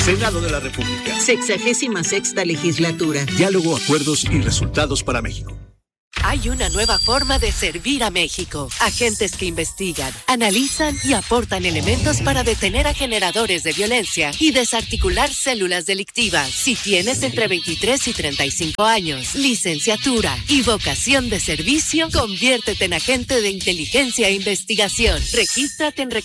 Senado de la República. 66ª legislatura. Diálogo, acuerdos y resultados para México. Hay una nueva forma de servir a México. Agentes que investigan, analizan y aportan elementos para detener a generadores de violencia y desarticular células delictivas. Si tienes entre 23 y 35 años, licenciatura y vocación de servicio, conviértete en agente de inteligencia e investigación. Regístrate en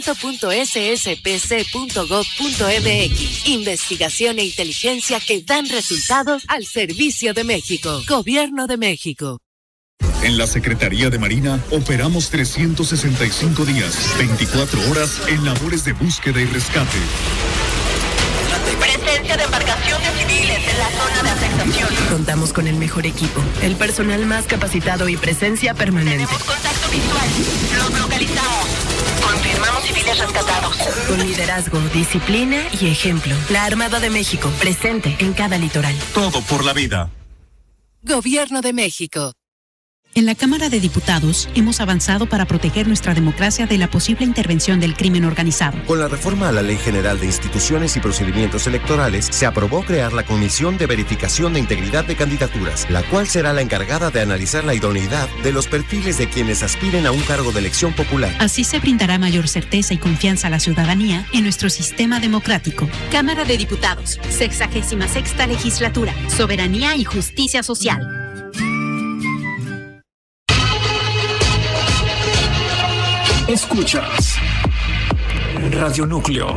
reclutamiento.sspc.gov.mx. Investigación e inteligencia que dan resultados al servicio de México. Gobierno de México. En la Secretaría de Marina operamos 365 días, 24 horas en labores de búsqueda y rescate. Presencia de embarcaciones civiles en la zona de afectación. Contamos con el mejor equipo, el personal más capacitado y presencia permanente. Tenemos contacto visual. Los localizamos. Confirmamos civiles rescatados. Con liderazgo, disciplina y ejemplo. La Armada de México, presente en cada litoral. Todo por la vida. Gobierno de México. En la Cámara de Diputados hemos avanzado para proteger nuestra democracia de la posible intervención del crimen organizado. Con la reforma a la Ley General de Instituciones y Procedimientos Electorales, se aprobó crear la Comisión de Verificación de Integridad de Candidaturas, la cual será la encargada de analizar la idoneidad de los perfiles de quienes aspiren a un cargo de elección popular. Así se brindará mayor certeza y confianza a la ciudadanía en nuestro sistema democrático. Cámara de Diputados, 66ª Legislatura, Soberanía y Justicia Social. Escuchas Radio Núcleo.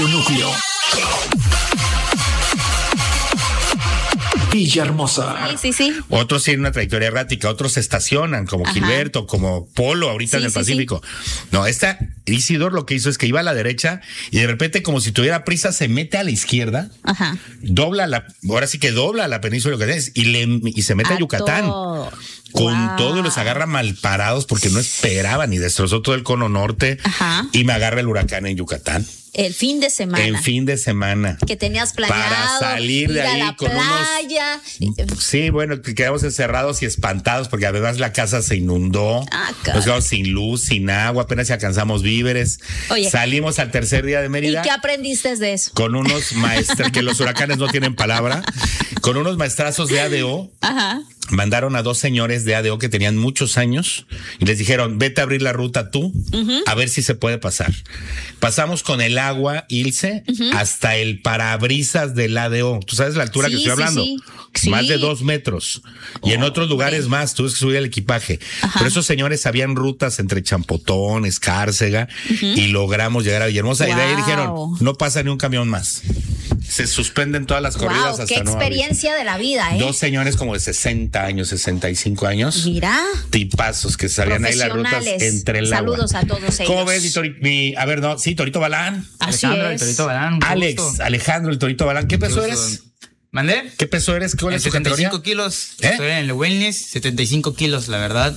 Villahermosa. Sí. Otros tienen una trayectoria errática, otros se estacionan, como Gilberto, como Polo, ahorita en el Pacífico. No, Isidor lo que hizo es que iba a la derecha y de repente, como si tuviera prisa, se mete a la izquierda, dobla la península de Yucatán y se mete a Yucatán. Con todo y los agarra mal parados porque no esperaban y destrozó todo el cono norte y me agarra el huracán en Yucatán. El fin de semana. Que tenías planeado. Para salir de ahí a la con playa. Sí, bueno, que quedamos encerrados y espantados porque además la casa se inundó. Nos quedamos sin luz, sin agua, apenas si alcanzamos víveres. Oye, salimos al tercer día de Mérida. ¿Y qué aprendiste de eso? Con unos maestros, que los huracanes no tienen palabra, con unos maestrazos de ADO. Mandaron a 2 señores de ADO que tenían muchos años y les dijeron, vete a abrir la ruta tú, a ver si se puede pasar. Pasamos con el agua, Ilse, hasta el parabrisas del ADO. ¿Tú sabes la altura que estoy hablando? Sí. Más de 2 metros. Y en otros lugares más, tuviste que subir el equipaje. Pero esos señores sabían rutas entre Champotón, Escárcega, y logramos llegar a Villahermosa. Y de ahí dijeron, no pasa ni un camión más. Se suspenden todas las corridas hasta qué experiencia de la vida, 2 señores como de 60 años, 65 años. Mira. Tipazos que sabían ahí las rutas entre el Saludos agua. a todos ellos. ¿Cómo ves, Torito Balán? Alejandro, el Torito Balán. Alejandro, el Torito Balán. ¿Qué peso eres? ¿Mandé? ¿Qué peso eres? ¿Cuál es tu 75 kilos. Estoy en el wellness, 75 kilos, la verdad.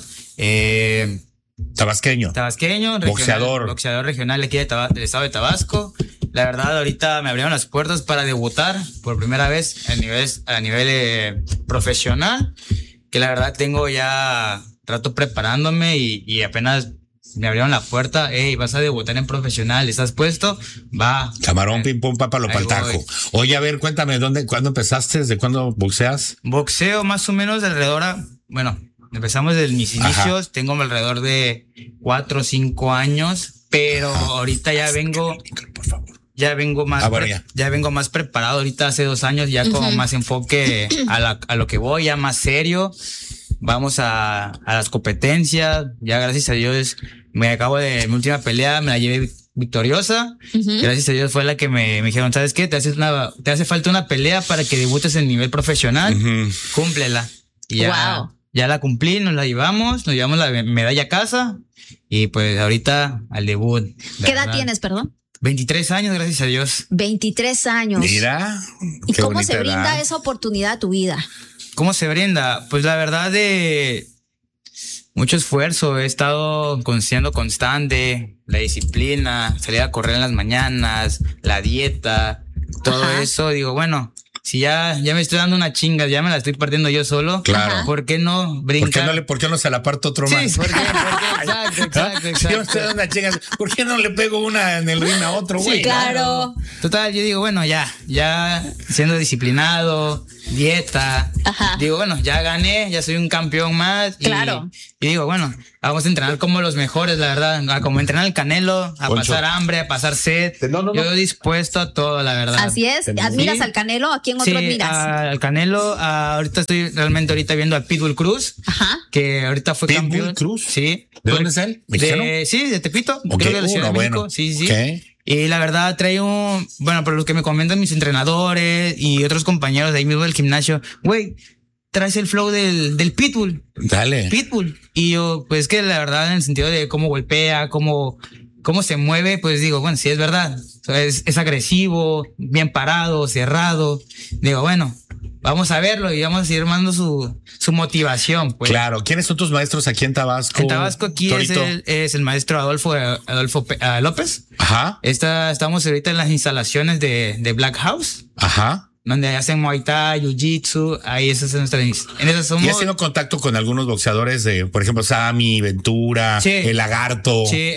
Tabasqueño. Boxeador regional aquí del estado de Tabasco. La verdad, ahorita me abrieron las puertas para debutar por primera vez a nivel profesional, que la verdad tengo ya rato preparándome y apenas me abrieron la puerta. Vas a debutar en profesional, ¿estás puesto? Va. Camarón, pim, pum, papa, lo paltajo. Oye, a ver, cuéntame, ¿cuándo empezaste? ¿Desde cuándo boxeas? Boxeo más o menos de alrededor empezamos desde mis inicios, tengo alrededor de 4 o 5 años, pero ahorita ya vengo... Ya vengo más ya vengo más preparado. Ahorita hace 2 años ya con más enfoque a lo que voy, ya más serio. Vamos a las competencias. Ya gracias a Dios mi última pelea me la llevé victoriosa. Gracias a Dios fue la que me dijeron, ¿sabes qué? Te hace falta una pelea para que debutes en nivel profesional. Cúmplela. Y ya la cumplí, nos llevamos la medalla a casa y pues ahorita al debut. ¿Qué edad tienes, perdón? 23 años, gracias a Dios. 23 años. Mira. ¿Y cómo se brinda esa oportunidad a tu vida? ¿Cómo se brinda? Pues la verdad de mucho esfuerzo. He estado siendo constante, la disciplina, salir a correr en las mañanas, la dieta, todo eso. Digo, bueno, si ya me estoy dando una chinga, ya me la estoy partiendo yo solo. Claro. ¿Por qué no brincar? ¿Por qué no se la parto otro más? Sí, ¿por qué? Exacto. Yo me estoy dando una chinga, ¿por qué no le pego una en el ring a otro, güey? Sí, claro. Total, yo digo, bueno, ya siendo disciplinado, dieta. Ajá. Digo, bueno, ya gané, ya soy un campeón más. Claro. Y digo, bueno, vamos a entrenar como los mejores, la verdad. Como entrenar el Canelo, a pasar hambre, a pasar sed. No. Yo dispuesto a todo, la verdad. Así es. ¿Admiras al Canelo? ¿A quién otro admiras? Al Canelo. Ahorita estoy realmente viendo a Pitbull Cruz. Ajá. Que ahorita fue campeón. ¿Pitbull Cruz? Sí. ¿De dónde es él? ¿Mexicano? Sí, de Tepito. Okay. Creo que de la Ciudad de México. Bueno. Sí. Okay. Y la verdad trae por lo que me comentan mis entrenadores y otros compañeros de ahí mismo del gimnasio, güey, traes el flow del Pitbull. Dale. Pitbull. Y yo, pues que la verdad en el sentido de cómo golpea, cómo se mueve, pues digo, bueno, sí es verdad. Es agresivo, bien parado, cerrado. Digo, bueno, vamos a verlo y vamos a seguir mandando su motivación, pues. Claro. ¿Quiénes son tus maestros aquí en Tabasco? En Tabasco aquí es el maestro Adolfo López. Ajá. Estamos ahorita en las instalaciones de Black House. Ajá. Donde hacen Muay Thai, Jiu-Jitsu, ahí en esas somos. ¿Y has tenido contacto con algunos boxeadores de, por ejemplo, Sammy, Ventura, El Lagarto? Sí,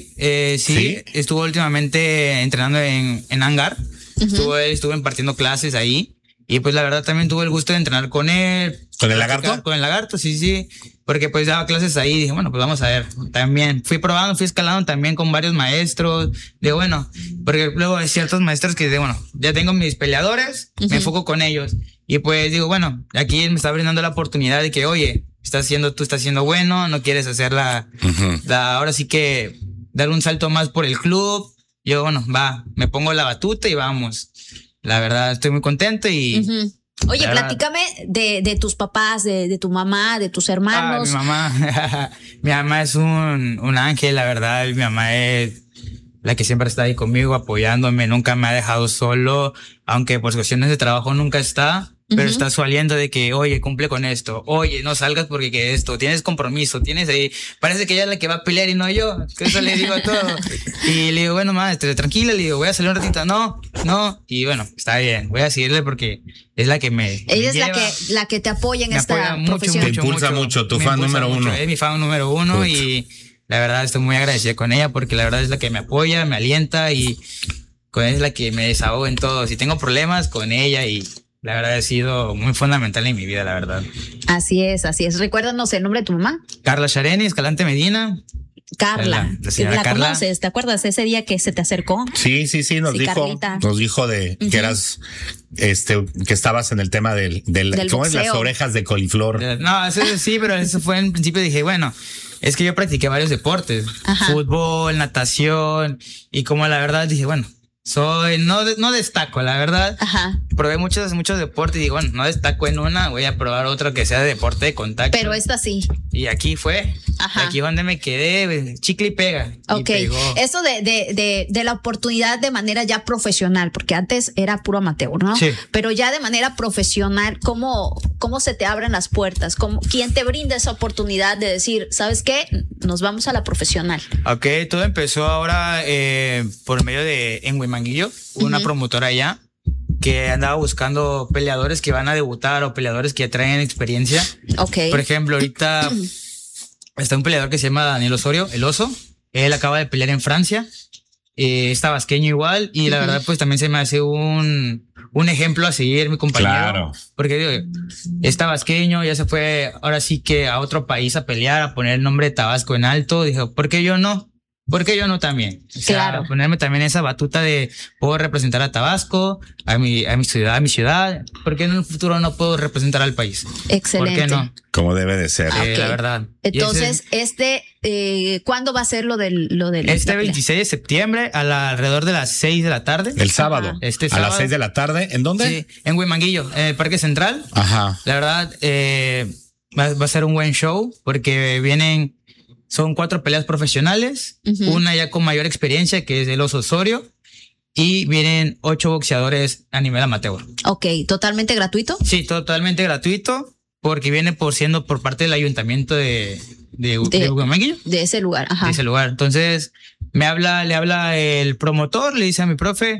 estuvo últimamente entrenando en Hangar. Estuve impartiendo clases ahí. Y pues la verdad también tuve el gusto de entrenar con él. ¿Con el Lagarto? Con el Lagarto, sí. Porque pues daba clases ahí y dije, bueno, pues vamos a ver. También fui probando, fui escalando también con varios maestros. Digo, bueno, porque luego hay ciertos maestros que digo, bueno, ya tengo mis peleadores, me enfoco con ellos. Y pues digo, bueno, aquí me está brindando la oportunidad de que, oye, tú estás siendo bueno, no quieres hacer ahora sí que dar un salto más por el club. Yo, bueno, me pongo la batuta y vamos. La verdad, estoy muy contento y... Oye, platícame de tus papás, de tu mamá, de tus hermanos. Mi mamá es un ángel, la verdad. Mi mamá es la que siempre está ahí conmigo, apoyándome. Nunca me ha dejado solo, aunque por cuestiones de trabajo nunca está. Pero está su aliento de que, oye, cumple con esto. Oye, no salgas porque que esto. Tienes compromiso, tienes ahí. Parece que ella es la que va a pelear y no yo. Que eso le digo a todo. Y le digo, bueno, mamá, tranquila. Le digo, voy a salir un ratito. No. Y bueno, está bien. Voy a seguirle porque es la que ella es la que te apoya en esta profesión. Te impulsa mucho. Tu fan número uno. Es mi fan número uno. Y la verdad estoy muy agradecido con ella porque la verdad es la que me apoya, me alienta y con ella es la que me desahogo en todo. Si tengo problemas con ella y... La verdad ha sido muy fundamental en mi vida, la verdad. Así es. Recuérdanos el nombre de tu mamá. Carla Shareni, Escalante Medina. Carla. La Carla. conoces, ¿te acuerdas ese día que se te acercó? Sí, nos dijo de que eras, que estabas en el tema del ¿cómo es? Las orejas de coliflor. No, sí, pero eso fue en principio dije, bueno, es que yo practiqué varios deportes, fútbol, natación, y como la verdad dije, bueno, no destaco, la verdad. Probé muchos deportes y digo, bueno, no destaco en una, voy a probar otro que sea de deporte de contacto. Pero esta sí. Y aquí fue. Aquí donde me quedé, chicle y pega. Ok. Esto de la oportunidad de manera ya profesional, porque antes era puro amateur, ¿no? Sí. Pero ya de manera profesional, ¿cómo se te abren las puertas? ¿Quién te brinda esa oportunidad de decir, ¿sabes qué? Nos vamos a la profesional. Ok, todo empezó ahora por medio de Huimanguillo, una promotora allá que andaba buscando peleadores que van a debutar o peleadores que traen experiencia. Okay. Por ejemplo, ahorita está un peleador que se llama Daniel Osorio, el Oso. Él acaba de pelear en Francia. Es tabasqueño igual y la verdad pues también se me hace un ejemplo a seguir, mi compañero. Claro. Porque digo, es tabasqueño, ya se fue ahora sí que a otro país a pelear, a poner el nombre de Tabasco en alto. Dijo, ¿por qué yo no? ¿Por qué yo no también? O sea, claro. Ponerme también esa batuta de puedo representar a Tabasco, a mi ciudad. ¿Por qué en el futuro no puedo representar al país? Excelente. ¿Por qué no? Como debe de ser. La verdad. Entonces, ¿cuándo va a ser lo del 26 de septiembre alrededor de las 6 de la tarde? El sábado. Sábado. A las 6 de la tarde. ¿En dónde? Sí, en Huimanguillo, en el Parque Central. Ajá. La verdad, va a ser un buen show porque son 4 peleas profesionales, una ya con mayor experiencia, que es el Oso Osorio, y vienen 8 boxeadores a nivel amateur. Ok, ¿totalmente gratuito? Sí, totalmente gratuito, porque viene siendo por parte del ayuntamiento de Huimanguillo. De ese lugar, ajá. De ese lugar. Entonces, le habla el promotor, le dice a mi profe,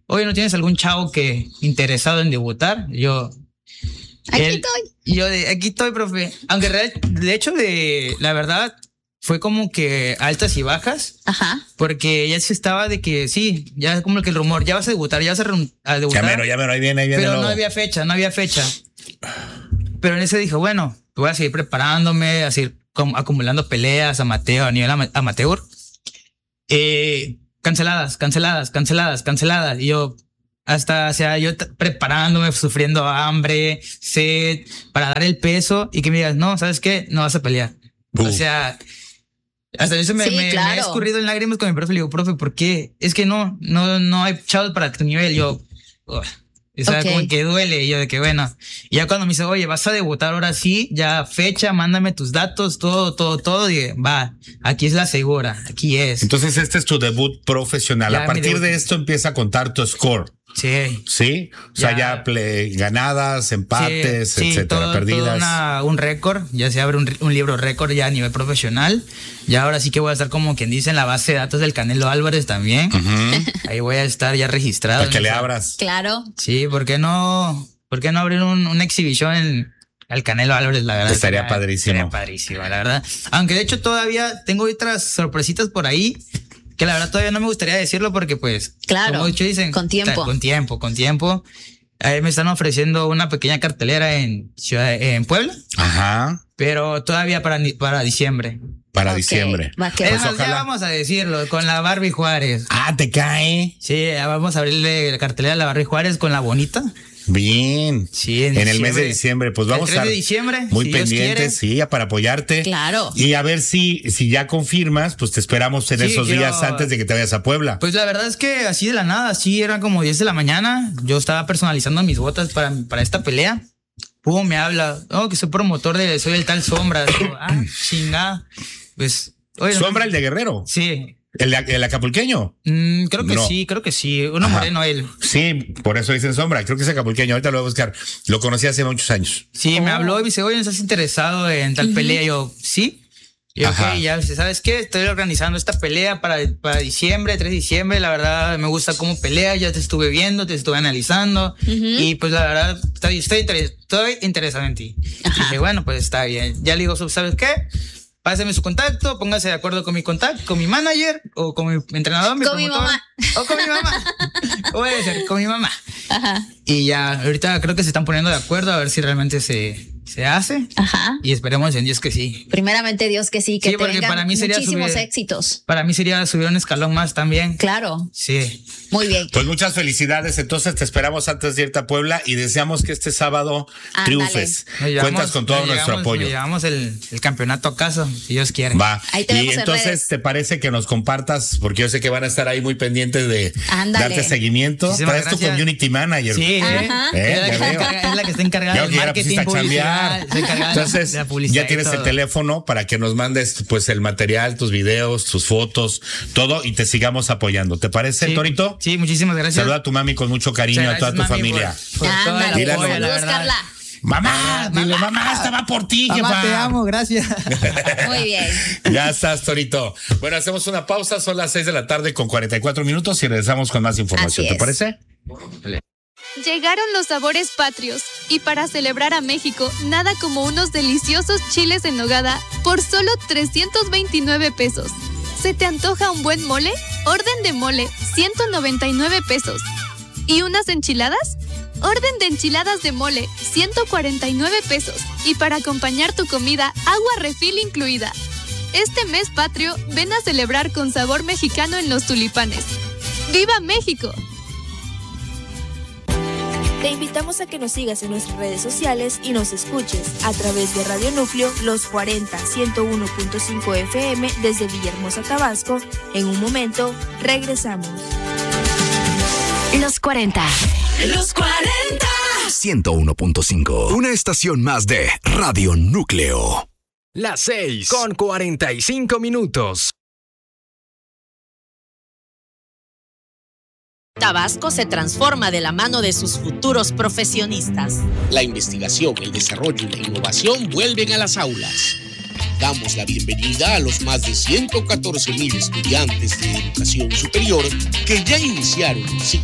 oye, ¿no tienes algún chavo que interesado en debutar? Aquí estoy, profe. Aunque de hecho, la verdad, fue como que altas y bajas. Ajá. Porque ya se estaba de que sí, ya como que el rumor, ya vas a debutar, ya vas a debutar. Ya mero, ahí viene. Pero no había fecha. Pero en ese dije, bueno, voy a seguir preparándome, a seguir acumulando peleas amateur, a nivel amateur. Canceladas. Y yo yo preparándome, sufriendo hambre, sed, para dar el peso y que me digas, no, ¿sabes qué? No vas a pelear. O sea, hasta eso me ha escurrido en lágrimas con mi profe. Le digo, profe, ¿por qué? Es que no hay chavos para tu nivel. Yo, o sea, como que duele. Y yo de que bueno. Y ya cuando me dice, oye, vas a debutar ahora sí, ya fecha, mándame tus datos, todo. Dije, va, aquí es la segura, aquí es. Entonces este es tu debut profesional. A partir de esto empieza a contar tu score. Sí. O sea, ya ganadas, empates, etcétera, perdidas. Un récord, ya se abre un libro récord ya a nivel profesional. Ya ahora sí que voy a estar como quien dice en la base de datos del Canelo Álvarez también. Ahí voy a estar ya registrado. Para que le abras. Claro. Sí, ¿por qué no abrir una exhibición al Canelo Álvarez? La verdad. Estaría padrísimo. Estaría padrísimo, la verdad. Aunque de hecho todavía tengo otras sorpresitas por ahí, que la verdad todavía no me gustaría decirlo porque pues, claro, como muchos dicen, con tiempo. Me están ofreciendo una pequeña cartelera en Puebla. Ajá. Pero todavía para diciembre. Para diciembre. Es más, ya vamos a decirlo, con la Barbie Juárez. Ah, ¿te cae? Sí, vamos a abrirle la cartelera a la Barbie Juárez con la bonita. Bien. Sí, en el mes de diciembre. Pues vamos a estar de diciembre, muy pendientes, sí, para apoyarte. Claro. Y a ver si ya confirmas, pues te esperamos en esos días antes de que te vayas a Puebla. Pues la verdad es que así de la nada, así eran como 10 de la mañana. Yo estaba personalizando mis botas para esta pelea. Pum, me habla, que soy promotor soy el tal Sombra. Digo, chingada. Pues, oye, ¿Sombra el de Guerrero? Sí. ¿El acapulqueño? Creo que sí. Uno moreno él. Sí, por eso dicen Sombra. Creo que es acapulqueño. Ahorita lo voy a buscar. Lo conocí hace muchos años. Sí, me habló y me dice, oye, ¿no estás interesado en tal pelea? Y yo, sí. Y ya dice, ¿sabes qué? Estoy organizando esta pelea para diciembre, 3 de diciembre. La verdad, me gusta cómo pelea. Ya te estuve viendo, te estuve analizando. Y pues la verdad, estoy interesado en ti. Y dije, bueno, pues está bien. Ya le digo, ¿sabes qué? Pásame su contacto, póngase de acuerdo con mi contacto, con mi manager o con mi entrenador, mi promotor. Mi mamá. O con mi mamá. Puede ser, con mi mamá. Ajá. Y ya, ahorita creo que se están poniendo de acuerdo a ver si realmente se hace. Ajá. Y esperemos en Dios que sí. Primeramente Dios que sí, que porque para mí sería muchísimos éxitos. Para mí sería subir un escalón más también. Claro. Sí. Muy bien. Pues muchas felicidades. Entonces te esperamos antes de irte a Puebla y deseamos que este sábado triunfes. Cuentas con todo nuestro apoyo. Llevamos el campeonato a casa, si Dios quiere. Va. Y entonces te parece que nos compartas, porque yo sé que van a estar ahí muy pendientes de darte seguimiento. Traes tu community manager. Sí. Es la que está encargada del marketing, publicidad. Entonces ya tienes el teléfono para que nos mandes pues el material, tus videos, tus fotos, todo y te sigamos apoyando. ¿Te parece, Torito? Sí, muchísimas gracias. Saluda a tu mami con mucho cariño, a toda tu familia. Saludos, Carla. Mamá, dile, mamá, estaba por ti, mamá, te amo, gracias. Muy bien. Ya estás, Torito. Bueno, hacemos una pausa, son las 6 de la tarde con 44 minutos y regresamos con más información. ¿Te parece? Llegaron los sabores patrios y para celebrar a México, nada como unos deliciosos chiles en nogada por solo 329 pesos. ¿Se te antoja un buen mole? Orden de mole, 199 pesos. ¿Y unas enchiladas? Orden de enchiladas de mole, 149 pesos. Y para acompañar tu comida, agua refil incluida. Este mes patrio, ven a celebrar con sabor mexicano en Los Tulipanes. ¡Viva México! Te invitamos a que nos sigas en nuestras redes sociales y nos escuches a través de Radio Núcleo, Los 40, 101.5 FM desde Villahermosa, Tabasco. En un momento, regresamos. Los 40. Los 40. 101.5. Una estación más de Radio Núcleo. Las 6 con 45 minutos. Tabasco se transforma de la mano de sus futuros profesionistas. La investigación, el desarrollo y la innovación vuelven a las aulas. Damos la bienvenida a los más de 114,000 estudiantes de educación superior que ya iniciaron